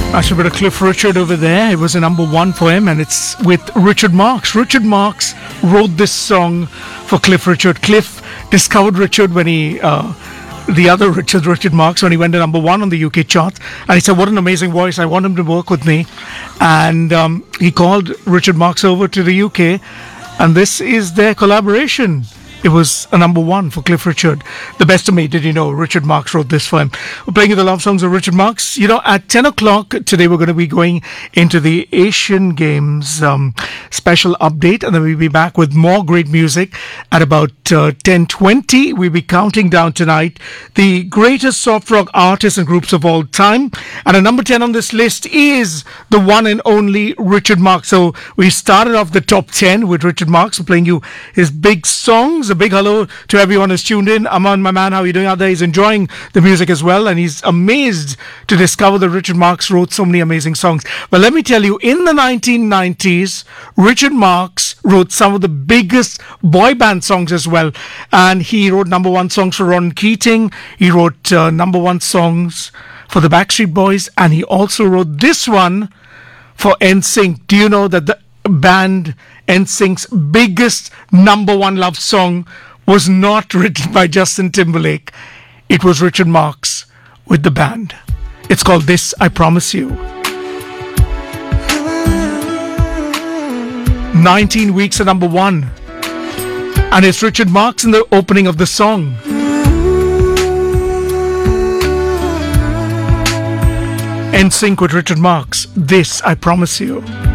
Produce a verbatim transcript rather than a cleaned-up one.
That's a bit of Cliff Richard over there. It was a number one for him, and it's with Richard Marx. Richard Marx wrote this song for Cliff Richard. Cliff discovered Richard when he, uh, the other Richard, Richard Marx, when he went to number one on the U K charts. And he said, what an amazing voice. I want him to work with me. And um, he called Richard Marx over to the U K, and this is their collaboration. It was a number one for Cliff Richard. The Best of Me, did you know? Richard Marx wrote this for him. We're playing you the love songs of Richard Marx. You know, at ten o'clock today, we're going to be going into the Asian Games um, special update, and then we'll be back with more great music at about uh, ten twenty. We'll be counting down tonight the greatest soft rock artists and groups of all time. And at number ten on this list is the one and only Richard Marx. So we started off the top ten with Richard Marx. We're playing you his big songs. A big hello to everyone who's tuned in. Aman, my man, how are you doing out there? He's enjoying the music as well, and he's amazed to discover that Richard Marx wrote so many amazing songs. But let me tell you, in the nineteen nineties, Richard Marx wrote some of the biggest boy band songs as well. And he wrote number one songs for Ron Keating. He wrote uh, number one songs for the Backstreet Boys, and he also wrote this one for N Sync. Do you know that the band N Sync's biggest number one love song was not written by Justin Timberlake? It was Richard Marx with the band. It's called This I Promise You. nineteen weeks at number one. And it's Richard Marx in the opening of the song. N Sync with Richard Marx. This I Promise You.